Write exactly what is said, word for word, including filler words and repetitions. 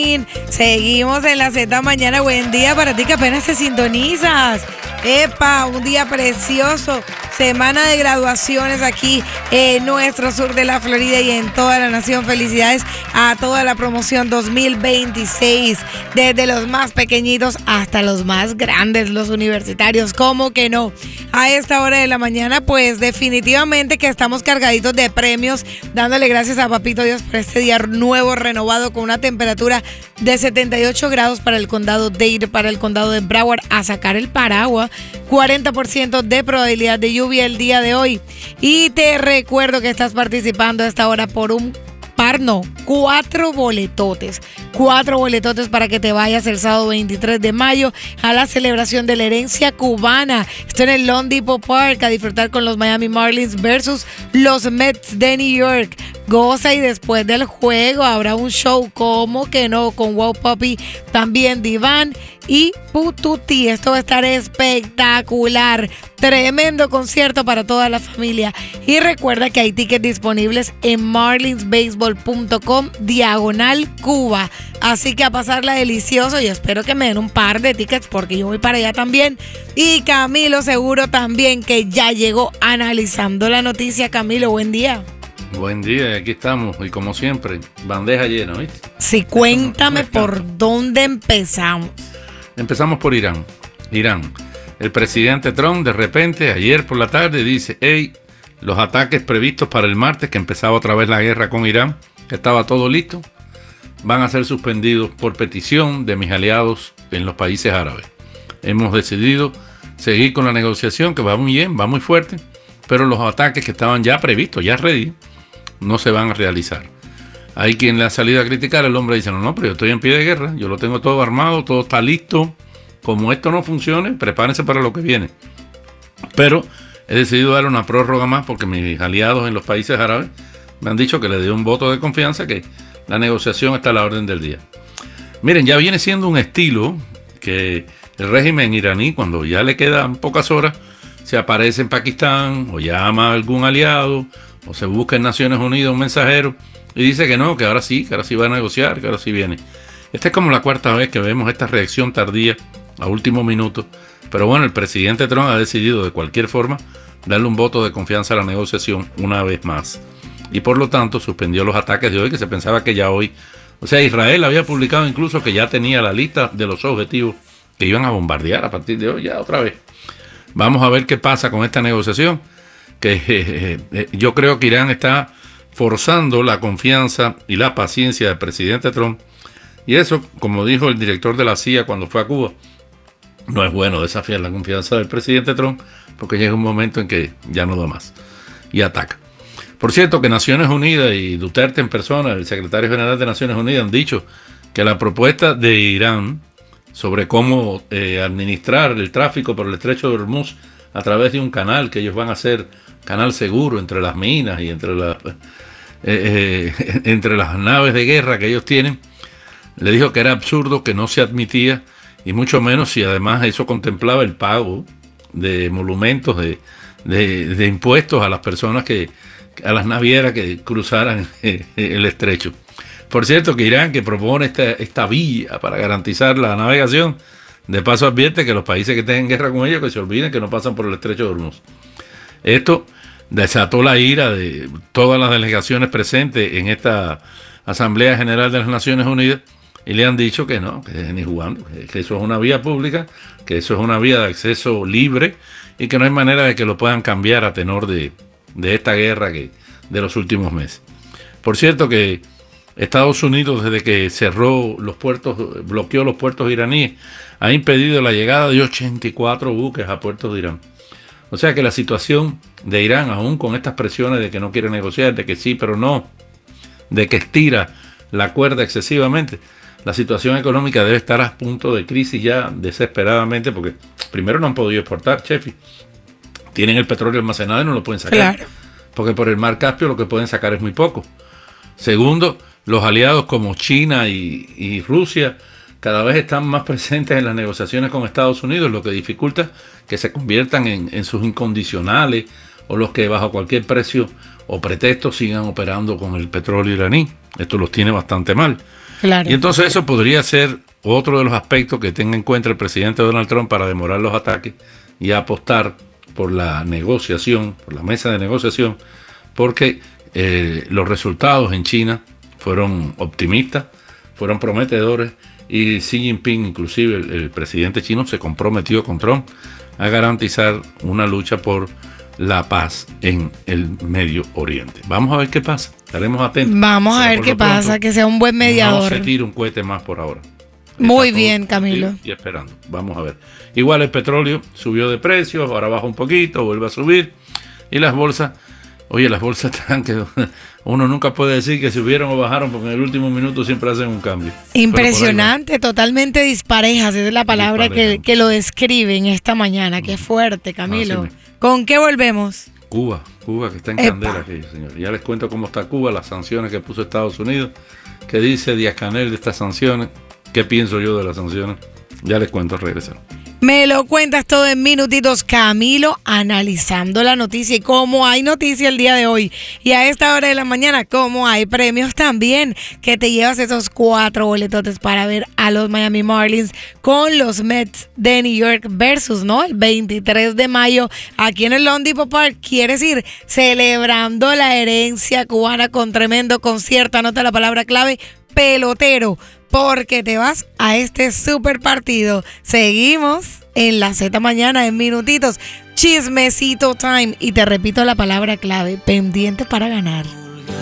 morning. Seguimos en la Z Mañana. Buen día para ti que apenas te sintonizas. Epa, un día precioso. Semana de graduaciones aquí en nuestro sur de la Florida y en toda la nación. Felicidades a toda la promoción dos mil veintiséis. Desde los más pequeñitos hasta los más grandes, los universitarios. ¿Cómo que no? A esta hora de la mañana, pues definitivamente que estamos cargaditos de premios. Dándole gracias a Papito Dios por este día nuevo, renovado, con una temperatura de setenta y ocho grados para el condado Dade, para el condado de Broward. A sacar el paraguas. cuarenta por ciento de probabilidad de lluvia el día de hoy. Y te recuerdo que estás participando a esta hora por un par, no, cuatro boletotes. Cuatro boletotes para que te vayas el sábado veintitrés de mayo a la celebración de la herencia cubana. Esto en el Lone Depot Park, a disfrutar con los Miami Marlins versus los Mets de New York. Goza y después del juego habrá un show, como que no, con Wow Puppy, también Diván y Pututi. Esto va a estar espectacular. Tremendo concierto para toda la familia. Y recuerda que hay tickets disponibles en marlins baseball punto com diagonal Cuba. Así que a pasarla delicioso. Yo espero que me den un par de tickets porque yo voy para allá también. Y Camilo seguro también, que ya llegó analizando la noticia. Camilo, buen día. Buen día, aquí estamos y como siempre, bandeja llena, ¿viste? Sí, cuéntame por dónde empezamos. Empezamos por Irán. Irán. El presidente Trump de repente ayer por la tarde dice, hey, los ataques previstos para el martes, que empezaba otra vez la guerra con Irán, que estaba todo listo, van a ser suspendidos por petición de mis aliados en los países árabes. Hemos decidido seguir con la negociación, que va muy bien, va muy fuerte, pero los ataques que estaban ya previstos, ya ready, no se van a realizar. Hay quien le ha salido a criticar, el hombre dice, no, no, pero yo estoy en pie de guerra, yo lo tengo todo armado, todo está listo. Como esto no funcione, prepárense para lo que viene. Pero he decidido dar una prórroga más porque mis aliados en los países árabes me han dicho que le dé un voto de confianza, que la negociación está a la orden del día. Miren, ya viene siendo un estilo que el régimen iraní, cuando ya le quedan pocas horas, se aparece en Pakistán o llama a algún aliado o se busca en Naciones Unidas un mensajero y dice que no, que ahora sí, que ahora sí va a negociar, que ahora sí viene. Esta es como la cuarta vez que vemos esta reacción tardía a último minuto, pero bueno, el presidente Trump ha decidido de cualquier forma darle un voto de confianza a la negociación una vez más y por lo tanto suspendió los ataques de hoy, que se pensaba que ya hoy, o sea, Israel había publicado incluso que ya tenía la lista de los objetivos que iban a bombardear a partir de hoy, ya otra vez. Vamos a ver qué pasa con esta negociación, que eh, eh, yo creo que Irán está forzando la confianza y la paciencia del presidente Trump, y eso, como dijo el director de la C I A cuando fue a Cuba, no es bueno desafiar la confianza del presidente Trump, porque llega un momento en que ya no da más y ataca. Por cierto, que Naciones Unidas y Duterte en persona, el secretario general de Naciones Unidas, han dicho que la propuesta de Irán sobre cómo eh, administrar el tráfico por el estrecho de Hormuz a través de un canal que ellos van a hacer, canal seguro entre las minas y entre, la, eh, eh, entre las naves de guerra que ellos tienen, le dijo que era absurdo, que no se admitía, y mucho menos si además eso contemplaba el pago de emolumentos, de, de, de impuestos a las personas que, a las navieras que cruzaran el estrecho. Por cierto, que Irán, que propone esta, esta vía para garantizar la navegación, de paso advierte que los países que estén en guerra con ellos, que se olviden que no pasan por el estrecho de Hormuz. Esto desató la ira de todas las delegaciones presentes en esta Asamblea General de las Naciones Unidas, y le han dicho que no, que ni jugando, que eso es una vía pública, que eso es una vía de acceso libre y que no hay manera de que lo puedan cambiar a tenor de, de esta guerra que, de los últimos meses. Por cierto que Estados Unidos, desde que cerró los puertos, bloqueó los puertos iraníes, ha impedido la llegada de ochenta y cuatro buques a puertos de Irán. O sea que la situación de Irán, aún con estas presiones de que no quiere negociar, de que sí pero no, de que estira la cuerda excesivamente, la situación económica debe estar a punto de crisis ya desesperadamente, porque primero no han podido exportar, Chefi. Tienen el petróleo almacenado y no lo pueden sacar. Claro. Porque por el mar Caspio lo que pueden sacar es muy poco. Segundo, los aliados como China y, y Rusia cada vez están más presentes en las negociaciones con Estados Unidos, lo que dificulta que se conviertan en, en sus incondicionales o los que bajo cualquier precio o pretexto sigan operando con el petróleo iraní. Esto los tiene bastante mal. Claro. Y entonces eso podría ser otro de los aspectos que tenga en cuenta el presidente Donald Trump para demorar los ataques y apostar por la negociación, por la mesa de negociación, porque eh, los resultados en China fueron optimistas, fueron prometedores, y Xi Jinping, inclusive el, el presidente chino, se comprometió con Trump a garantizar una lucha por la paz en el Medio Oriente. Vamos a ver qué pasa, estaremos atentos. Vamos a ver qué pasa, que sea un buen mediador. No se tire un cohete más por ahora. Muy bien, Camilo. Y esperando, vamos a ver. Igual el petróleo subió de precio, ahora baja un poquito, vuelve a subir. Y las bolsas, oye, las bolsas están que uno nunca puede decir que subieron o bajaron, porque en el último minuto siempre hacen un cambio. Impresionante, totalmente disparejas, esa es la palabra que, que lo describe en esta mañana. Qué fuerte, Camilo. ¿Con qué volvemos? Cuba, Cuba que está en candela aquí, señor. Ya les cuento cómo está Cuba, las sanciones que puso Estados Unidos, que dice Díaz-Canel de estas sanciones. ¿Qué pienso yo de las sanciones? Ya les cuento al regresar. Me lo cuentas todo en minutitos, Camilo, analizando la noticia y cómo hay noticia el día de hoy. Y a esta hora de la mañana, cómo hay premios también, que te llevas esos cuatro boletotes para ver a los Miami Marlins con los Mets de New York versus, ¿no? El veintitrés de mayo, aquí en el Loan Depot Park. ¿Quieres ir? Celebrando la herencia cubana con tremendo concierto. Anota la palabra clave, pelotero, porque te vas a este super partido. Seguimos en la Z Mañana en minutitos. Chismecito time. Y te repito la palabra clave, pendiente para ganar.